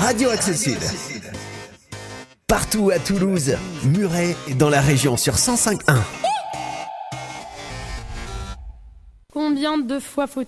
Radio Axe Sud. Partout à Toulouse, Muret et dans la région sur 105.1. Combien de fois faut